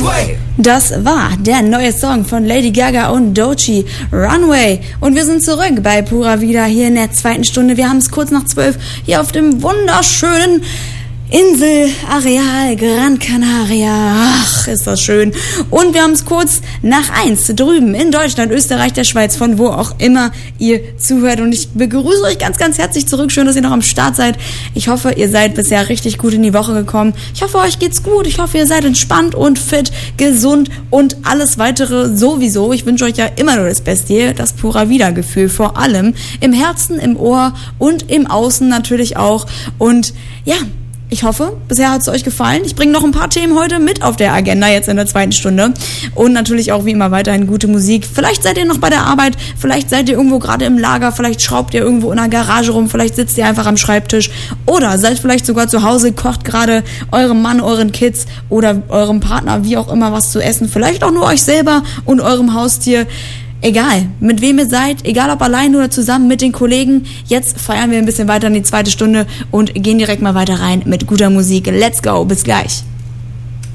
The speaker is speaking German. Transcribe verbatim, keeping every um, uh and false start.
Runway. Das war der neue Song von Lady Gaga und Doechii, Runway. Und wir sind zurück bei Pura Vida hier in der zweiten Stunde. Wir haben es kurz nach zwölf hier auf dem wunderschönen Inselareal Gran Canaria. Ach, ist das schön. Und wir haben es kurz nach eins drüben in Deutschland, Österreich, der Schweiz, von wo auch immer ihr zuhört. Und ich begrüße euch ganz, ganz herzlich zurück. Schön, dass ihr noch am Start seid. Ich hoffe, ihr seid bisher richtig gut in die Woche gekommen. Ich hoffe, euch geht's gut. Ich hoffe, ihr seid entspannt und fit, gesund und alles weitere sowieso. Ich wünsche euch ja immer nur das Beste, das Pura Vida Gefühl, vor allem im Herzen, im Ohr und im Außen natürlich auch. Und ja, ich hoffe, bisher hat es euch gefallen. Ich bringe noch ein paar Themen heute mit auf der Agenda, jetzt in der zweiten Stunde. Und natürlich auch wie immer weiterhin gute Musik. Vielleicht seid ihr noch bei der Arbeit, vielleicht seid ihr irgendwo gerade im Lager, vielleicht schraubt ihr irgendwo in der Garage rum, vielleicht sitzt ihr einfach am Schreibtisch oder seid vielleicht sogar zu Hause, kocht gerade eurem Mann, euren Kids oder eurem Partner, wie auch immer, was zu essen. Vielleicht auch nur euch selber und eurem Haustier. Egal, mit wem ihr seid, egal ob allein oder zusammen mit den Kollegen, jetzt feiern wir ein bisschen weiter in die zweite Stunde und gehen direkt mal weiter rein mit guter Musik. Let's go, bis gleich.